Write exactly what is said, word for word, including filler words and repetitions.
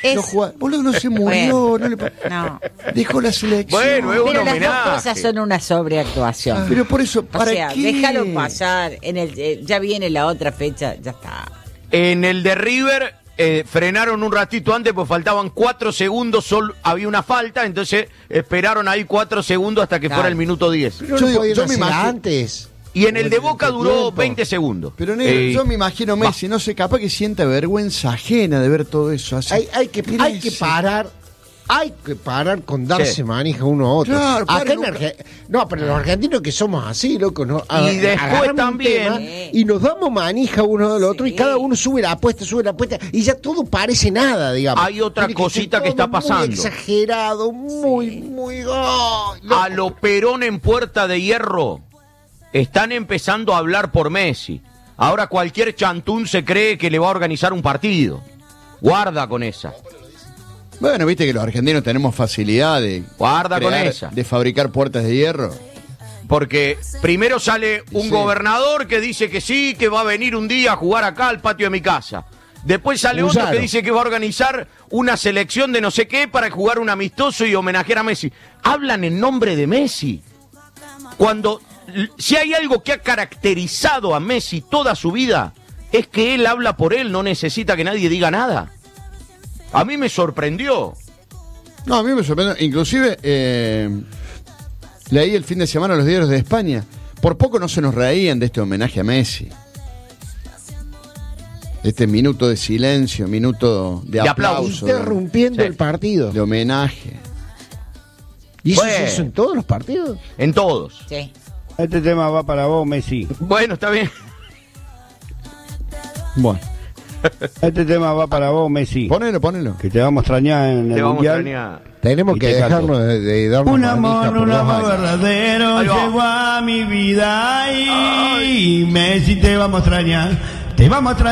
Es... no jugar. Boludo, no se murió. Bueno, no le... no. Dejó la selección. Bueno, es un Pero las homenaje. dos cosas son una sobreactuación. Ah, pero por eso, ¿para o sea, qué? déjalo pasar. En el, eh, ya viene la otra fecha, ya está. En el de River eh, frenaron un ratito antes, pues faltaban cuatro segundos, solo había una falta, entonces esperaron ahí cuatro segundos hasta que Claro. fuera el minuto diez. Pero Yo no digo, podían yo me hacer imagino- antes. Y en el de Boca duró tiempo. veinte segundos. Pero negro, Eh, yo me imagino Messi, no sé, capaz que sienta vergüenza ajena de ver todo eso. Así. Hay, hay, que, Mira hay que ese. parar. Hay que parar con darse Sí. manija uno a otro. Claro, Acá padre, en nunca- Argentina. No, pero los argentinos que somos así, loco, ¿no? Y después agarramos un también- tema y nos damos manija uno al otro Sí. y cada uno sube la apuesta, sube la apuesta y ya todo parece nada, digamos. Hay otra Tiene que cosita ser que está todo pasando. Muy exagerado, muy, muy. ¡ay! loco! A lo Perón en Puerta de Hierro están empezando a hablar por Messi. Ahora cualquier chantún se cree que le va a organizar un partido. Guarda con esa. Bueno, viste que los argentinos tenemos facilidad de, Guarda con crear- esa. de fabricar puertas de hierro. Porque primero sale un Sí. gobernador que dice que sí, que va a venir un día a jugar acá al patio de mi casa. Después sale otro Usaro. que dice que va a organizar una selección de no sé qué para jugar un amistoso y homenajear a Messi. Hablan en nombre de Messi. Cuando, si hay algo que ha caracterizado a Messi toda su vida, es que él habla por él, no necesita que nadie diga nada. A mí me sorprendió. No, a mí me sorprende. Inclusive, eh, leí el fin de semana los diarios de España. Por poco no se nos reían de este homenaje a Messi. Este minuto de silencio, minuto de, De aplauso. aplauso. de- Interrumpiendo Sí. el partido. De homenaje. ¿Y eso Bueno. se hizo en todos los partidos? En todos. Sí. Este tema va para vos, Messi. Bueno, está bien. Bueno, Este tema va para vos, Messi. ponelo, ponelo. Que te vamos a extrañar en el Te vamos a mundial. extrañar. Tenemos Y que te canto. dejarnos de, de darnos Un manija amor, por un dos amor años. verdadero Ahí va. llegó a mi vida y Messi te vamos a extrañar, te vamos a extrañar.